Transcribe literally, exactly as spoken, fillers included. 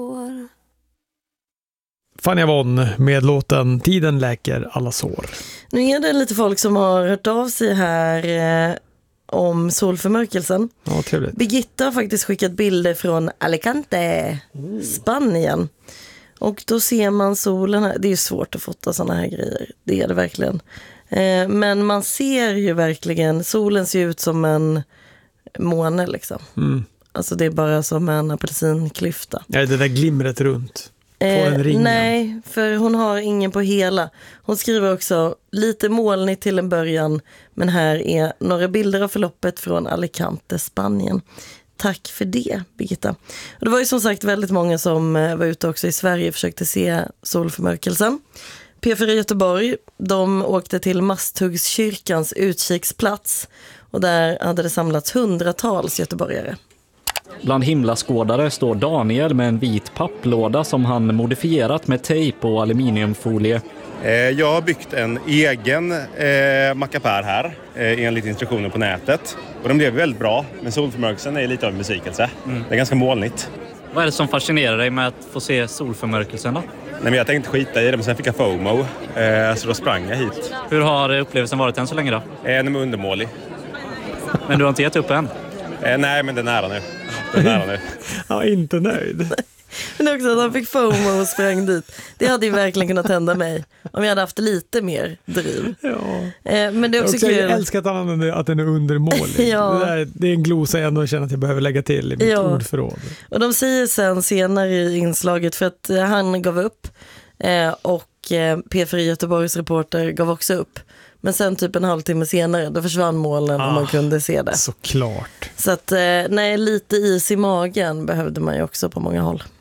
Fania Von med låten Tiden läker alla sår. Nu är det lite folk som har hört av sig här eh, om solförmörkelsen. Ja, trevligt. Birgitta har faktiskt skickat bilder från Alicante, mm. Spanien. Och då ser man solen här. Det är ju svårt att fota såna här grejer. Det är det verkligen. Eh, men man ser ju verkligen, solen ser ut som en måne liksom. Mm. Alltså det är bara som en apelsinklyfta. Ja, det där glimret runt. Eh, nej, för hon har ingen på hela. Hon skriver också lite molnigt till en början, men här är några bilder av förloppet från Alicante, Spanien. Tack för det, Birgitta. Och det var ju som sagt väldigt många som var ute också i Sverige och försökte se solförmörkelsen. P fyra Göteborg, de åkte till Masthuggskyrkans utkiksplats och där hade det samlats hundratals göteborgare. Bland himlaskådare står Daniel med en vit papplåda som han modifierat med tejp och aluminiumfolie. Jag har byggt en egen eh, mackapär här eh, enligt instruktioner på nätet. Och de blev väldigt bra, men solförmörkelsen är lite av en besvikelse. Mm. Det är ganska molnigt. Vad är det som fascinerar dig med att få se solförmörkelsen då? Nej, men jag tänkte skita i det, men sen fick jag FOMO. Eh, så då sprang jag hit. Hur har upplevelsen varit än så länge då? Eh, den är undermålig. Men du har inte gett upp än? Eh, nej, men den är nära nu. Den är nära nu. Ja, inte nöjd. Men också att han fick FOMO och sprang dit. Det hade ju verkligen kunnat hända mig om jag hade haft lite mer driv. Ja. Eh, men det är också, också kul. Jag älskar att han använder att den är undermålig. Ja. det, där, det är en glosa jag ändå känner att jag behöver lägga till i mitt ja. ordförråd. Och de säger sen senare i inslaget, för att eh, han gav upp eh, och eh, P fyra Göteborgs reporter gav också upp. Men sen typ en halvtimme senare, då försvann målen ah, och man kunde se det. Såklart. Så att, nej, lite is i magen behövde man ju också på många håll.